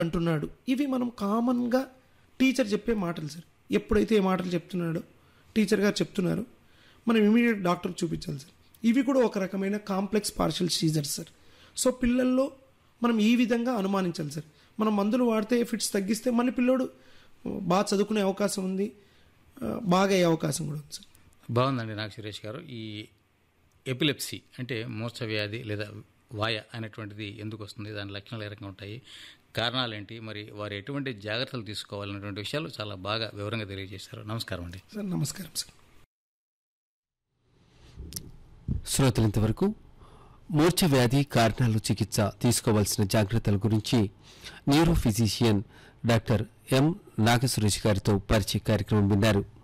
అంటున్నాడు. ఇవి మనం కామన్గా టీచర్ చెప్పే మాటలు సార్. ఎప్పుడైతే ఏ మాటలు చెప్తున్నాడో టీచర్ గారు చెప్తున్నారు, మనం ఇమీడియట్ డాక్టర్కి చూపించాలి సార్. ఇవి కూడా ఒక రకమైన complex partial scissors sir. So పిల్లల్లో మనం ఈ విధంగా అనుమానించాలి సార్. మనం మందులు వాడితే ఫిట్స్ తగ్గిస్తే మళ్ళీ పిల్లోడు బాగా చదువుకునే అవకాశం ఉంది, బాగా అయ్యే అవకాశం కూడా ఉంది సార్. బాగుందండి నాగ సురేష్ గారు. ఈ ఎపిలెప్సీ అంటే మూర్ఛ వ్యాధి లేదా వాయ అనేటువంటిది ఎందుకు వస్తుంది, దాని లక్షణాలు ఏ రకంగా ఉంటాయి, కారణాలు ఏంటి, మరి వారు ఎటువంటి జాగ్రత్తలు తీసుకోవాలనేటువంటి విషయాలు చాలా బాగా వివరంగా తెలియజేశారు. నమస్కారం అండి. సార్ నమస్కారం సార్. శ్రోతలు ఇంతవరకు మూర్ఛ వ్యాధి కారణాలు, చికిత్స, తీసుకోవాల్సిన జాగ్రత్తల గురించి neuro physician doctor M Nagasuresh గారితో పరిచయ కార్యక్రమం విన్నారు.